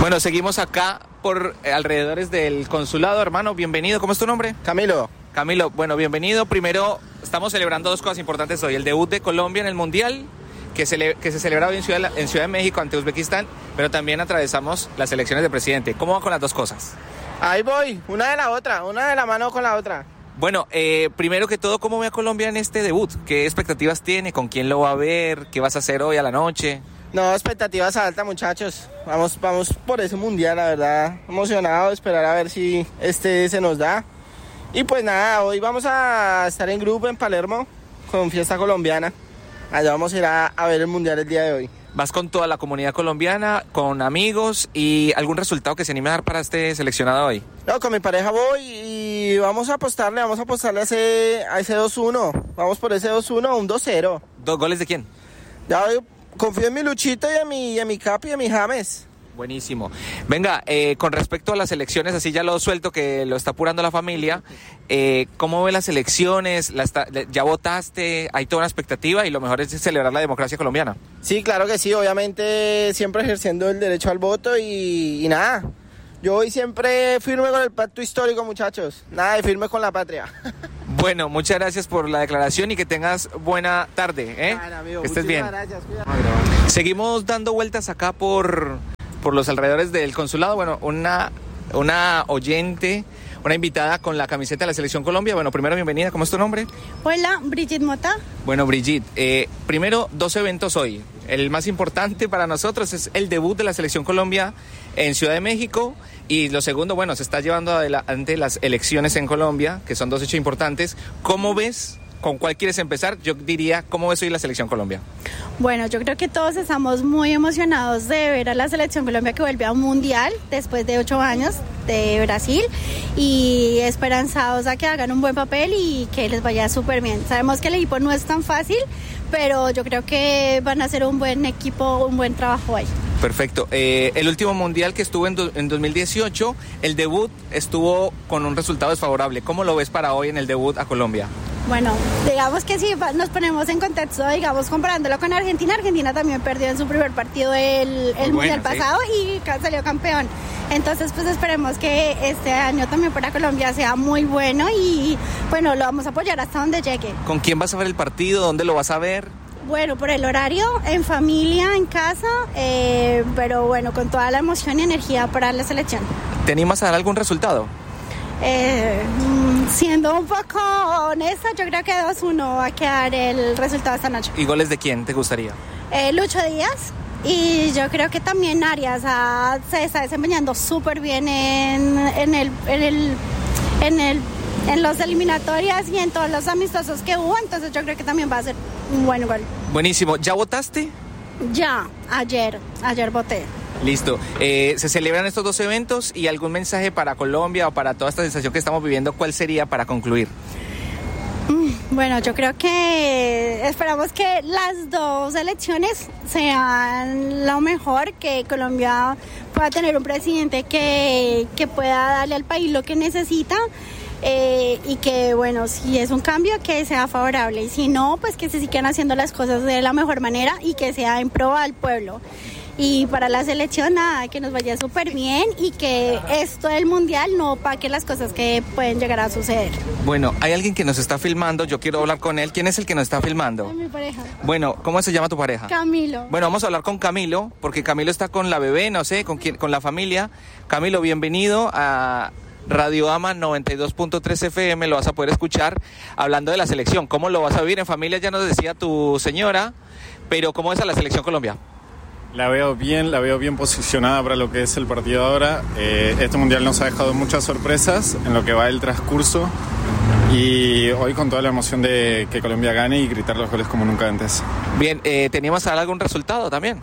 Bueno, seguimos acá por alrededores del consulado, hermano. Bienvenido. ¿Cómo es tu nombre? Camilo. Camilo, bueno, bienvenido. Primero, estamos celebrando dos cosas importantes hoy. El debut de Colombia en el Mundial, que se celebra hoy en Ciudad de México ante Uzbekistán, pero también atravesamos las elecciones de presidente. ¿Cómo va con las dos cosas? Ahí voy, una de la otra, una de la mano con la otra. Bueno, primero que todo, ¿cómo ve a Colombia en este debut? ¿Qué expectativas tiene? ¿Con quién lo va a ver? ¿Qué vas a hacer hoy a la noche? No, expectativas altas, muchachos. Vamos por ese mundial, la verdad. Emocionado, esperar a ver si se nos da. Y pues nada, hoy vamos a estar en grupo en Palermo con Fiesta Colombiana. Allá vamos a ir a ver el mundial el día de hoy. ¿Vas con toda la comunidad colombiana, con amigos y algún resultado que se anime a dar para este seleccionado hoy? No, con mi pareja voy y vamos a apostarle a ese 2-1. Vamos por ese 2-1 o un 2-0. ¿Dos goles de quién? Ya confío en mi Luchito y a mi Capi y a mi James. Buenísimo. Venga, con respecto a las elecciones, así ya lo suelto que lo está apurando la familia, ¿cómo ve las elecciones? ¿Ya votaste? ¿Hay toda una expectativa? Y lo mejor es celebrar la democracia colombiana. Sí, claro que sí, obviamente siempre ejerciendo el derecho al voto y nada. Yo voy siempre firme con el pacto histórico, muchachos. Nada de firme con la patria. Bueno, muchas gracias por la declaración y que tengas buena tarde. Bueno, amigo, que estés bien. Gracias, Seguimos dando vueltas acá por los alrededores del consulado. Bueno, una oyente, una invitada con la camiseta de la Selección Colombia. Bueno, primero bienvenida, ¿cómo es tu nombre? Hola, Brigitte Mota. Bueno, Brigitte, primero dos eventos hoy. El más importante para nosotros es el debut de la Selección Colombia en Ciudad de México. Y lo segundo, bueno, se está llevando adelante las elecciones en Colombia, que son dos hechos importantes. ¿Cómo ves? ¿Con cuál quieres empezar? Yo diría, ¿cómo ves hoy la Selección Colombia? Bueno, yo creo que todos estamos muy emocionados de ver a la Selección Colombia que vuelve a un mundial después de 8 años de Brasil y esperanzados a que hagan un buen papel y que les vaya súper bien. Sabemos que el equipo no es tan fácil, pero yo creo que van a hacer un buen equipo, un buen trabajo ahí. Perfecto. El último mundial que estuvo en 2018, el debut estuvo con un resultado desfavorable. ¿Cómo lo ves para hoy en el debut a Colombia? Bueno, digamos que si nos ponemos en contexto, digamos, comparándolo con Argentina, Argentina también perdió en su primer partido el mundial pasado y salió campeón. Entonces, pues esperemos que este año también para Colombia sea muy bueno y, bueno, lo vamos a apoyar hasta donde llegue. ¿Con quién vas a ver el partido? ¿Dónde lo vas a ver? Bueno, por el horario, en familia, en casa, pero bueno, con toda la emoción y energía para la selección. ¿Te animas a dar algún resultado? Siendo un poco honesta, yo creo que 2-1 va a quedar el resultado esta noche. ¿Y goles de quién te gustaría? Lucho Díaz y yo creo que también Arias se está desempeñando súper bien en los eliminatorias y en todos los amistosos que hubo, entonces yo creo que también va a ser un buen gol. Buenísimo. ¿Ya votaste? Ya, ayer voté. Listo. Se celebran estos dos eventos y algún mensaje para Colombia o para toda esta sensación que estamos viviendo, ¿cuál sería para concluir? Bueno, yo creo que esperamos que las dos elecciones sean lo mejor, que Colombia pueda tener un presidente que pueda darle al país lo que necesita. Y que, bueno, si es un cambio, que sea favorable y si no, pues que se sigan haciendo las cosas de la mejor manera y que sea en pro al pueblo. Y para la selección, nada, que nos vaya súper bien y que esto del mundial no opaque las cosas que pueden llegar a suceder. Bueno, hay alguien que nos está filmando, yo quiero hablar con él. ¿Quién es el que nos está filmando? Mi pareja. Bueno, ¿cómo se llama tu pareja? Camilo. Bueno, vamos a hablar con Camilo, porque Camilo está con la bebé, no sé, con la familia. Camilo, bienvenido a Radio Ama 92.3 FM, lo vas a poder escuchar hablando de la selección. ¿Cómo lo vas a vivir en familia? Ya nos decía tu señora, pero ¿cómo es a la selección Colombia? La veo bien posicionada para lo que es el partido ahora. Este mundial nos ha dejado muchas sorpresas en lo que va el transcurso y hoy con toda la emoción de que Colombia gane y gritar los goles como nunca antes. Bien, ¿teníamos algún resultado también?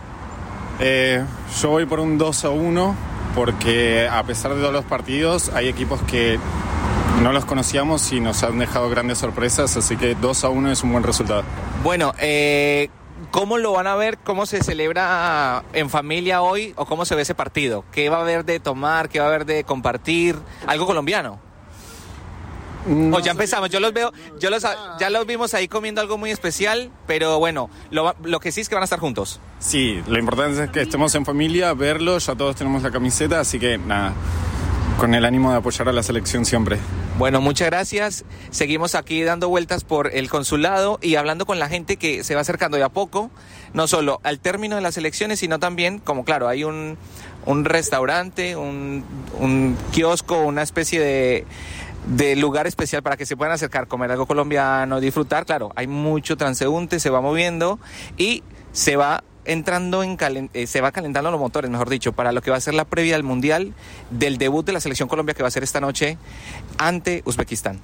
Yo voy por un 2-1 porque a pesar de todos los partidos hay equipos que no los conocíamos y nos han dejado grandes sorpresas, así que 2-1 es un buen resultado. Bueno, ¿cómo lo van a ver? ¿Cómo se celebra en familia hoy? ¿O cómo se ve ese partido? ¿Qué va a haber de tomar? ¿Qué va a haber de compartir? ¿Algo colombiano? O ya empezamos, ya los vimos ahí comiendo algo muy especial, pero bueno, lo que sí es que van a estar juntos. Sí, lo importante es que estemos en familia, verlo, ya todos tenemos la camiseta, así que nada, con el ánimo de apoyar a la selección siempre. Bueno, muchas gracias. Seguimos aquí dando vueltas por el consulado y hablando con la gente que se va acercando de a poco, no solo al término de las elecciones, sino también, como claro, hay un restaurante, un kiosco, una especie de lugar especial para que se puedan acercar, comer algo colombiano, disfrutar. Claro, hay mucho transeúnte, se va moviendo y se va entrando se va calentando los motores, mejor dicho, para lo que va a ser la previa del Mundial, del debut de la Selección Colombia, que va a ser esta noche ante Uzbekistán.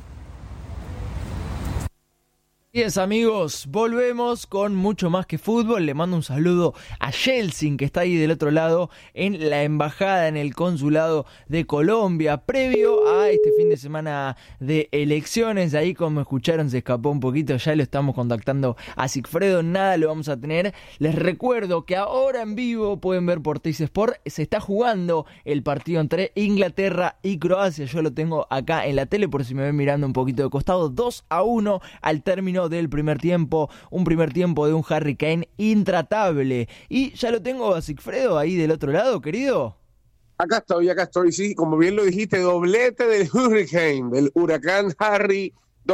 Así es, amigos, volvemos con mucho más que fútbol. Le mando un saludo a Yeltsin, que está ahí del otro lado en la embajada, en el consulado de Colombia, previo a este fin de semana de elecciones. Ahí, como escucharon, se escapó un poquito, ya lo estamos contactando a Sigfredo, nada lo vamos a tener. Les recuerdo que ahora en vivo pueden ver por Teis Sport, se está jugando el partido entre Inglaterra y Croacia. Yo lo tengo acá en la tele por si me ven mirando un poquito de costado. 2-1 al término del primer tiempo, un primer tiempo de un Harry Kane intratable. Y ya lo tengo a Sigfredo ahí del otro lado, querido. Acá estoy, sí, como bien lo dijiste, doblete del Hurricane, del huracán Harry,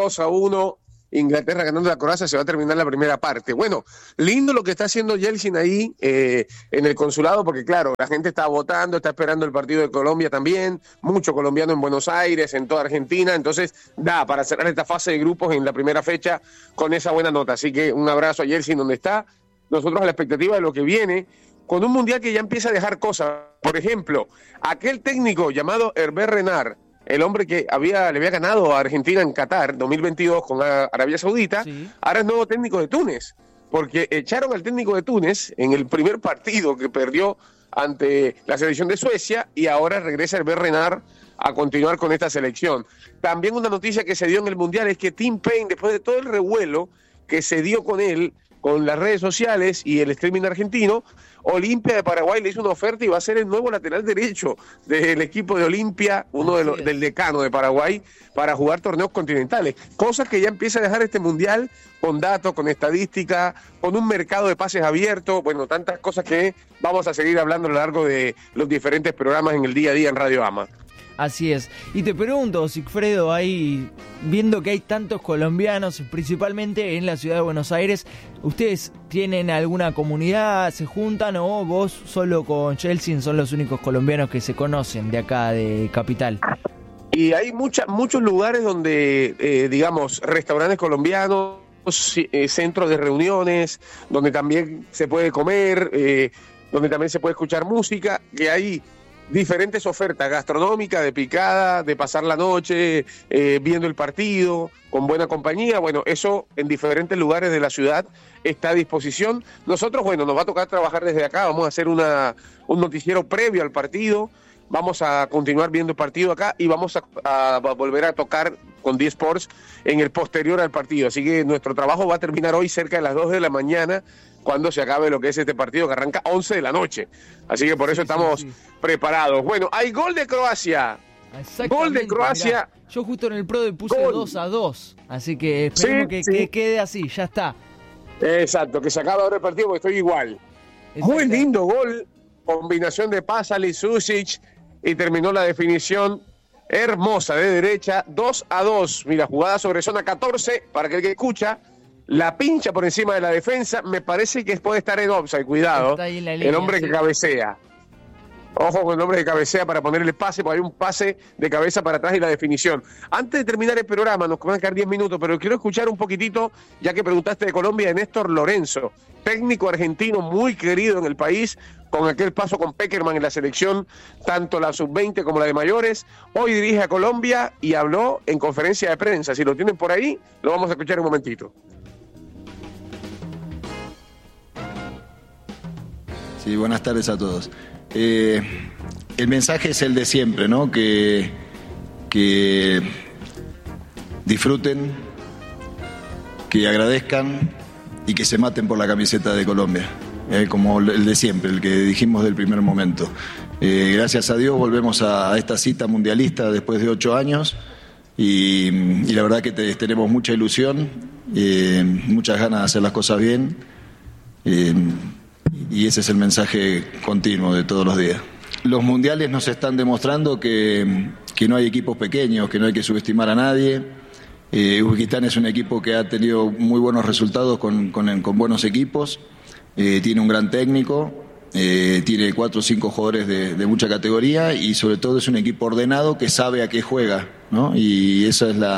2-1, Inglaterra ganando la Croacia, se va a terminar la primera parte. Bueno, lindo lo que está haciendo Yeltsin ahí en el consulado, porque claro, la gente está votando, está esperando el partido de Colombia también, mucho colombiano en Buenos Aires, en toda Argentina, entonces da para cerrar esta fase de grupos en la primera fecha con esa buena nota. Así que un abrazo a Yeltsin donde está, nosotros a la expectativa de lo que viene, con un mundial que ya empieza a dejar cosas. Por ejemplo, aquel técnico llamado Hervé Renard, el hombre que le había ganado a Argentina en Qatar 2022 con Arabia Saudita, sí. Ahora es nuevo técnico de Túnez, porque echaron al técnico de Túnez en el primer partido que perdió ante la selección de Suecia y ahora regresa Hervé Renard a continuar con esta selección. También una noticia que se dio en el Mundial es que Tim Payne, después de todo el revuelo que se dio con él, con las redes sociales y el streaming argentino, Olimpia de Paraguay le hizo una oferta y va a ser el nuevo lateral derecho del equipo de Olimpia, del decano de Paraguay, para jugar torneos continentales. Cosas que ya empieza a dejar este mundial con datos, con estadística, con un mercado de pases abierto, bueno, tantas cosas que vamos a seguir hablando a lo largo de los diferentes programas en el día a día en Radio AMA. Así es. Y te pregunto, Sigfredo, ahí viendo que hay tantos colombianos, principalmente en la ciudad de Buenos Aires, ¿ustedes tienen alguna comunidad, se juntan o vos solo con Yeltsin son los únicos colombianos que se conocen de acá, de Capital? Y hay muchos lugares donde, digamos, restaurantes colombianos, centros de reuniones, donde también se puede comer, donde también se puede escuchar música, que hay diferentes ofertas gastronómicas, de picada, de pasar la noche viendo el partido, con buena compañía. Bueno, eso en diferentes lugares de la ciudad está a disposición. Nosotros, bueno, nos va a tocar trabajar desde acá, vamos a hacer un noticiero previo al partido, vamos a continuar viendo el partido acá y vamos a volver a tocar con D Sports en el posterior al partido. Así que nuestro trabajo va a terminar hoy cerca de las 2 de la mañana, cuando se acabe lo que es este partido que arranca 11 de la noche. Así que por eso estamos preparados. Bueno, hay gol de Croacia. Gol de Croacia. Mirá, yo justo en el PRODE puse 2-2. Así que esperemos que quede así, ya está. Exacto, que se acabe ahora el partido porque estoy igual. Muy lindo gol. Combinación de Pasalic, Susic y terminó la definición hermosa de derecha. 2-2. Mira, jugada sobre zona 14 para que el que escucha. La pincha por encima de la defensa, me parece que puede estar en offside, cuidado, el hombre que cabecea. Ojo con el hombre que cabecea para ponerle pase, porque hay un pase de cabeza para atrás y la definición. Antes de terminar el programa, nos van a quedar 10 minutos, pero quiero escuchar un poquitito, ya que preguntaste de Colombia, de Néstor Lorenzo, técnico argentino muy querido en el país, con aquel paso con Peckerman en la selección, tanto la sub-20 como la de mayores. Hoy dirige a Colombia y habló en conferencia de prensa. Si lo tienen por ahí, lo vamos a escuchar un momentito. Sí, buenas tardes a todos. El mensaje es el de siempre, ¿no? Que disfruten, que agradezcan y que se maten por la camiseta de Colombia, como el de siempre, el que dijimos del primer momento. Gracias a Dios volvemos a esta cita mundialista después de 8 años y la verdad que tenemos mucha ilusión, muchas ganas de hacer las cosas bien, y ese es el mensaje continuo de todos los días. Los mundiales nos están demostrando que no hay equipos pequeños, que no hay que subestimar a nadie. Uzbekistán es un equipo que ha tenido muy buenos resultados con buenos equipos, tiene un gran técnico, tiene 4 o 5 jugadores de mucha categoría, y sobre todo es un equipo ordenado que sabe a qué juega, ¿no? Y eso es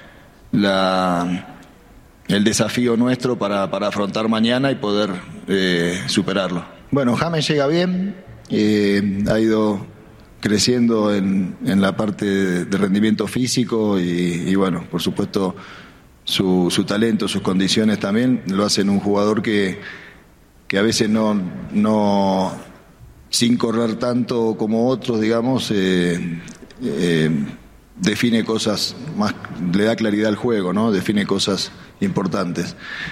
el desafío nuestro para afrontar mañana y poder superarlo. Bueno, James llega bien, ha ido creciendo en la parte de rendimiento físico y bueno, por supuesto su talento, sus condiciones también lo hacen un jugador que a veces no sin correr tanto como otros, digamos, define cosas más, le da claridad al juego, ¿no? Define cosas importantes.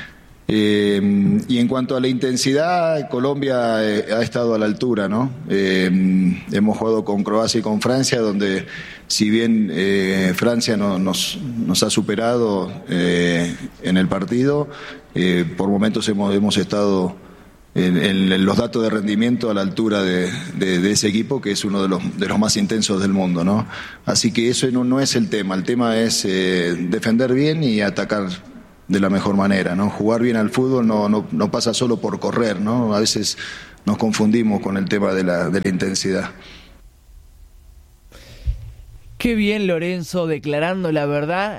Y en cuanto a la intensidad, Colombia ha estado a la altura, ¿no? Hemos jugado con Croacia y con Francia, donde si bien Francia nos ha superado en el partido, por momentos hemos estado en los datos de rendimiento a la altura de ese equipo, que es uno de los más intensos del mundo, ¿no? Así que eso no es el tema es defender bien y atacar de la mejor manera, ¿no? Jugar bien al fútbol no pasa solo por correr, ¿no? A veces nos confundimos con el tema de la intensidad. Qué bien Lorenzo declarando la verdad,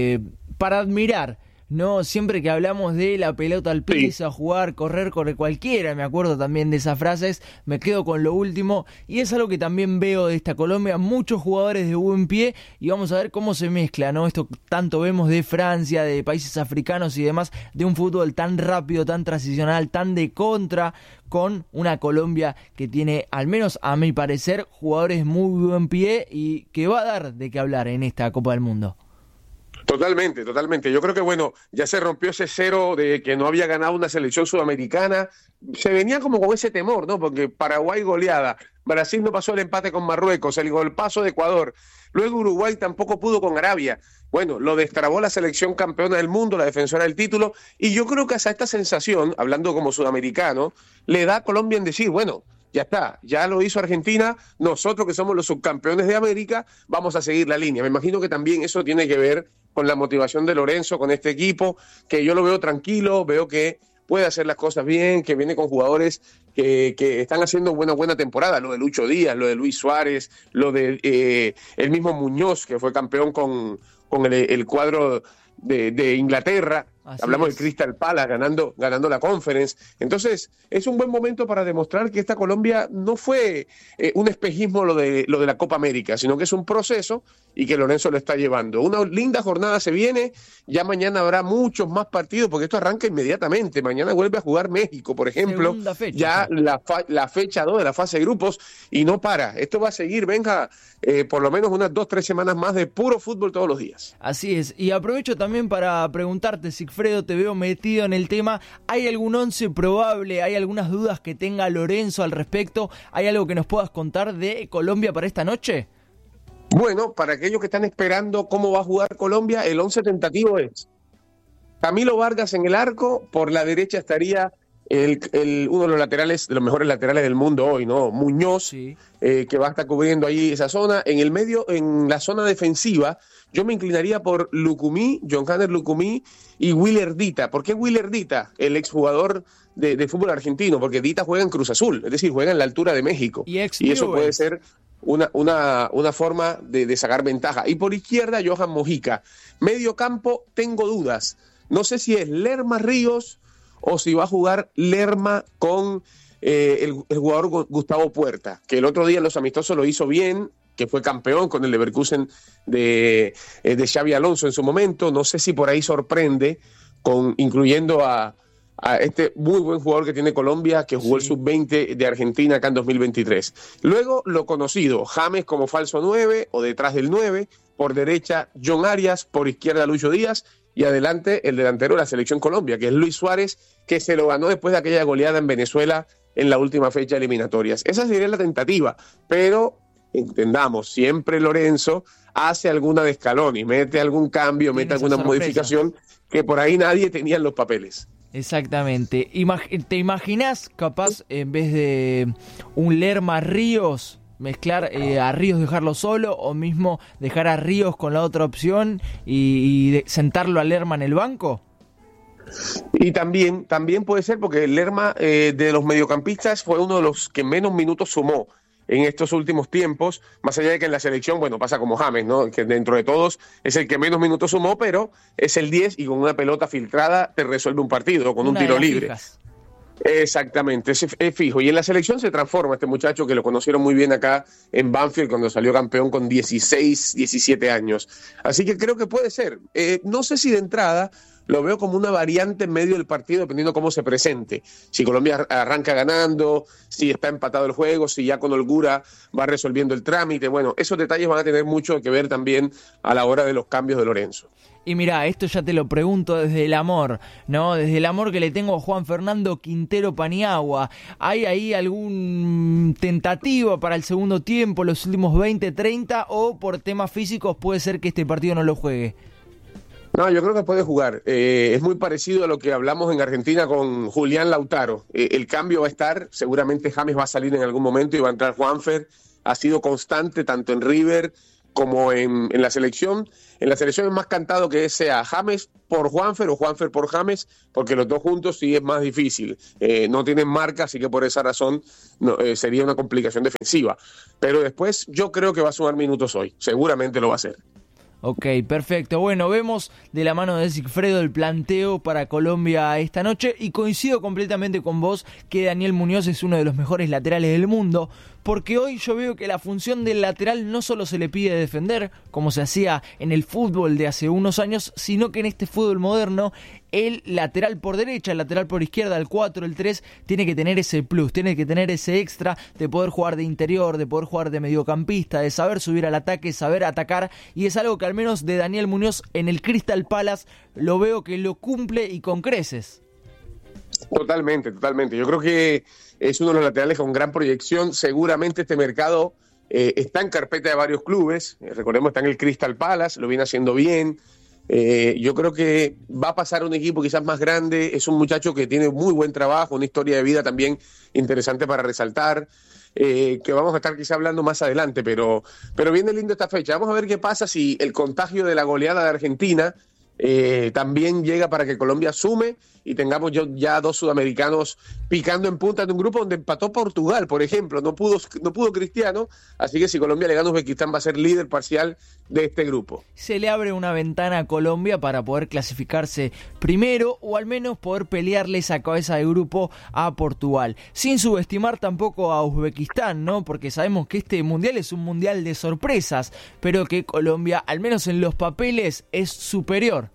para admirar, ¿no? Siempre que hablamos de la pelota al piso, a jugar, correr cualquiera, me acuerdo también de esas frases, me quedo con lo último, y es algo que también veo de esta Colombia, muchos jugadores de buen pie, y vamos a ver cómo se mezcla, ¿no? Esto tanto vemos de Francia, de países africanos y demás, de un fútbol tan rápido, tan transicional, tan de contra, con una Colombia que tiene, al menos a mi parecer, jugadores muy buen pie y que va a dar de qué hablar en esta Copa del Mundo. Totalmente. Yo creo que, bueno, ya se rompió ese cero de que no había ganado una selección sudamericana. Se venía como con ese temor, ¿no? Porque Paraguay goleada, Brasil no pasó el empate con Marruecos, el golpazo de Ecuador. Luego Uruguay tampoco pudo con Arabia. Bueno, lo destrabó la selección campeona del mundo, la defensora del título. Y yo creo que hasta esta sensación, hablando como sudamericano, le da a Colombia en decir, bueno, ya está, ya lo hizo Argentina, nosotros que somos los subcampeones de América, vamos a seguir la línea. Me imagino que también eso tiene que ver con la motivación de Lorenzo, con este equipo, que yo lo veo tranquilo, veo que puede hacer las cosas bien, que viene con jugadores que están haciendo buena temporada, lo de Lucho Díaz, lo de Luis Suárez, lo de el mismo Muñoz, que fue campeón con el cuadro de Inglaterra. Así hablamos de Crystal Palace ganando la Conference. Entonces, es un buen momento para demostrar que esta Colombia no fue un espejismo lo de la Copa América, sino que es un proceso y que Lorenzo lo está llevando. Una linda jornada se viene, ya mañana habrá muchos más partidos, porque esto arranca inmediatamente. Mañana vuelve a jugar México, por ejemplo. Segunda fecha, ya la fecha 2 de la fase de grupos, y no para. Esto va a seguir, venga, por lo menos unas 2-3 semanas más de puro fútbol todos los días. Así es, y aprovecho también para preguntarte, Sigfredo, te veo metido en el tema, ¿hay algún 11 probable? ¿Hay algunas dudas que tenga Lorenzo al respecto? ¿Hay algo que nos puedas contar de Colombia para esta noche? Bueno, para aquellos que están esperando cómo va a jugar Colombia, el 11 tentativo es Camilo Vargas en el arco, por la derecha estaría uno de los laterales, de los mejores laterales del mundo hoy, ¿no? Muñoz, sí. Que va a estar cubriendo ahí esa zona. En el medio, en la zona defensiva, yo me inclinaría por Lucumí, John-Hanner Lucumí y Willer Dita. ¿Por qué Willer Dita? El exjugador de fútbol argentino, porque Dita juega en Cruz Azul, es decir, juega en la altura de México. Y eso puede ser una forma de sacar ventaja. Y por izquierda, Johan Mojica. Medio campo, tengo dudas. No sé si es Lerma Ríos o si va a jugar Lerma con el jugador Gustavo Puerta, que el otro día en los amistosos lo hizo bien, que fue campeón con el Leverkusen de Xavi Alonso en su momento. No sé si por ahí sorprende, incluyendo a este muy buen jugador que tiene Colombia, que jugó el sub-20 de Argentina acá en 2023. Luego, lo conocido, James como falso 9 o detrás del 9, por derecha John Arias, por izquierda Lucho Díaz, y adelante el delantero de la selección Colombia, que es Luis Suárez, que se lo ganó después de aquella goleada en Venezuela en la última fecha de eliminatorias. Esa sería la tentativa, pero entendamos, siempre Lorenzo hace alguna de Scaloni, mete algún cambio, mete alguna modificación que por ahí nadie tenía en los papeles. Exactamente. ¿Te imaginas capaz, en vez de un Lerma Ríos, mezclar a Ríos, dejarlo solo, o mismo dejar a Ríos con la otra opción y sentarlo a Lerma en el banco? Y también puede ser porque Lerma, de los mediocampistas, fue uno de los que menos minutos sumó en estos últimos tiempos, más allá de que en la selección, bueno, pasa como James, ¿no? Que dentro de todos es el que menos minutos sumó, pero es el 10 y con una pelota filtrada te resuelve un partido, con un tiro libre. Fijas. Exactamente, es fijo. Y en la selección se transforma este muchacho que lo conocieron muy bien acá en Banfield cuando salió campeón con 16, 17 años. Así que creo que puede ser. No sé si de entrada lo veo como una variante en medio del partido, dependiendo cómo se presente. Si Colombia arranca ganando, si está empatado el juego, si ya con holgura va resolviendo el trámite. Bueno, esos detalles van a tener mucho que ver también a la hora de los cambios de Lorenzo. Y mirá, esto ya te lo pregunto desde el amor, ¿no? Desde el amor que le tengo a Juan Fernando Quintero Paniagua. ¿Hay ahí algún tentativa para el segundo tiempo, los últimos 20, 30, o por temas físicos puede ser que este partido no lo juegue? No, yo creo que puede jugar. Es muy parecido a lo que hablamos en Argentina con Julián Lautaro. El cambio va a estar, seguramente James va a salir en algún momento y va a entrar Juanfer. Ha sido constante tanto en River como en la selección. En la selección es más cantado que sea James por Juanfer o Juanfer por James, porque los dos juntos sí es más difícil. No tienen marca, así que por esa razón sería una complicación defensiva. Pero después yo creo que va a sumar minutos hoy. Seguramente lo va a hacer. Ok, perfecto. Bueno, vemos de la mano de Sigfredo el planteo para Colombia esta noche y coincido completamente con vos que Daniel Muñoz es uno de los mejores laterales del mundo, porque hoy yo veo que la función del lateral no solo se le pide defender, como se hacía en el fútbol de hace unos años, sino que en este fútbol moderno el lateral por derecha, el lateral por izquierda, el 4, el 3, tiene que tener ese plus, tiene que tener ese extra de poder jugar de interior, de poder jugar de mediocampista, de saber subir al ataque, saber atacar, y es algo que al menos de Daniel Muñoz en el Crystal Palace lo veo que lo cumple y con creces. Totalmente. Yo creo que es uno de los laterales con gran proyección. Seguramente este mercado está en carpeta de varios clubes. Recordemos, está en el Crystal Palace, lo viene haciendo bien. Yo creo que va a pasar a un equipo quizás más grande. Es un muchacho que tiene muy buen trabajo, una historia de vida también interesante para resaltar, que vamos a estar quizás hablando más adelante, pero viene lindo esta fecha. Vamos a ver qué pasa si el contagio de la goleada de Argentina también llega para que Colombia sume y tengamos ya dos sudamericanos picando en punta de un grupo donde empató Portugal, por ejemplo. No pudo Cristiano, así que si Colombia le gana a Uzbekistán va a ser líder parcial de este grupo. Se le abre una ventana a Colombia para poder clasificarse primero o al menos poder pelearle esa cabeza de grupo a Portugal, sin subestimar tampoco a Uzbekistán, ¿no? Porque sabemos que este mundial es un mundial de sorpresas, pero que Colombia, al menos en los papeles, es superior.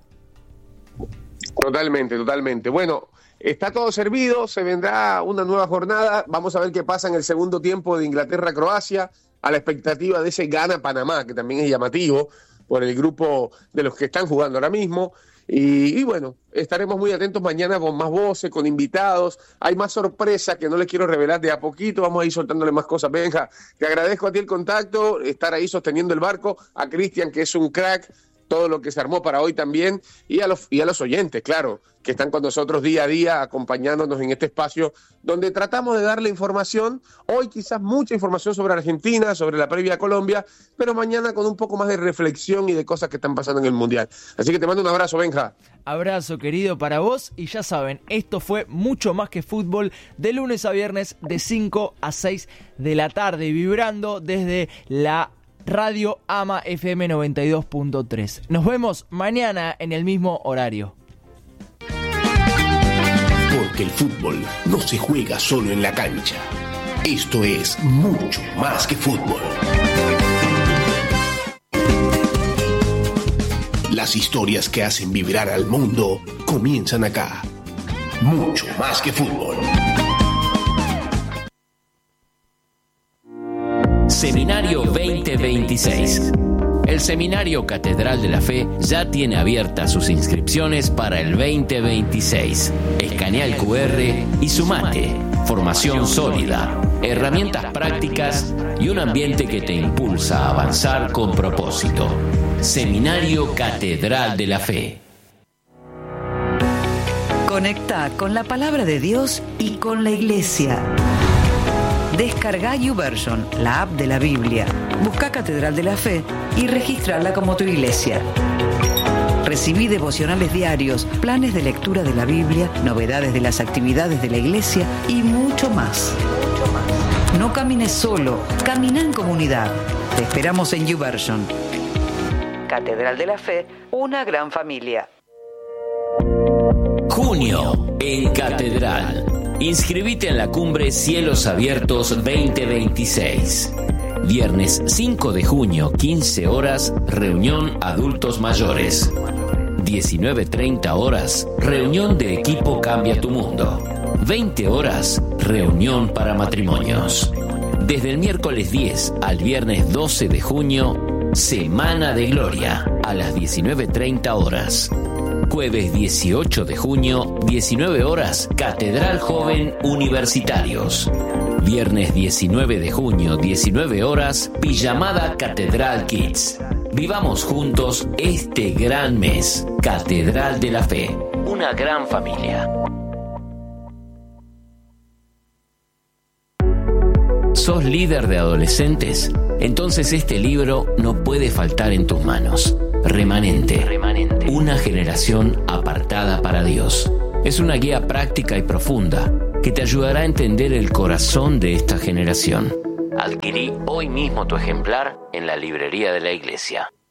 Totalmente. Bueno, está todo servido, se vendrá una nueva jornada, vamos a ver qué pasa en el segundo tiempo de Inglaterra-Croacia, a la expectativa de ese Ghana-Panamá, que también es llamativo por el grupo de los que están jugando ahora mismo, y bueno, estaremos muy atentos mañana con más voces, con invitados, hay más sorpresas que no les quiero revelar de a poquito, vamos a ir soltándole más cosas. Benja, te agradezco a ti el contacto, estar ahí sosteniendo el barco, a Cristian, que es un crack, todo lo que se armó para hoy también, y a los oyentes, claro, que están con nosotros día a día, acompañándonos en este espacio, donde tratamos de darle información, hoy quizás mucha información sobre Argentina, sobre la previa a Colombia, pero mañana con un poco más de reflexión y de cosas que están pasando en el Mundial. Así que te mando un abrazo, Benja. Abrazo, querido, para vos, y ya saben, esto fue Mucho Más que Fútbol, de lunes a viernes, de 5 a 6 de la tarde, vibrando desde la Radio Ama FM 92.3. Nos vemos mañana en el mismo horario. Porque el fútbol no se juega solo en la cancha. Esto es mucho más que fútbol. Las historias que hacen vibrar al mundo comienzan acá. Mucho más que fútbol. Seminario 2026. El Seminario Catedral de la Fe ya tiene abiertas sus inscripciones para el 2026. Escanea el QR y sumate. Formación sólida, herramientas prácticas y un ambiente que te impulsa a avanzar con propósito. Seminario Catedral de la Fe. Conecta con la palabra de Dios y con la Iglesia. Descarga YouVersion, la app de la Biblia. Busca Catedral de la Fe y registrala como tu iglesia. Recibí devocionales diarios, planes de lectura de la Biblia, novedades de las actividades de la iglesia y mucho más. No camines solo, camina en comunidad. Te esperamos en YouVersion. Catedral de la Fe, una gran familia. Junio en Catedral. Inscribite en la cumbre Cielos Abiertos 2026. Viernes 5 de junio, 15 horas, reunión adultos mayores. 19:30 horas, reunión de equipo Cambia tu Mundo. 20 horas, reunión para matrimonios. Desde el miércoles 10 al viernes 12 de junio, Semana de Gloria, a las 19:30 horas. Jueves 18 de junio, 19 horas, Catedral Joven Universitarios. Viernes 19 de junio, 19 horas, Pijamada Catedral Kids. Vivamos juntos este gran mes. Catedral de la Fe, una gran familia. ¿Sos líder de adolescentes? Entonces este libro no puede faltar en tus manos. Remanente. Una generación apartada para Dios. Es una guía práctica y profunda que te ayudará a entender el corazón de esta generación. Adquirí hoy mismo tu ejemplar en la librería de la iglesia.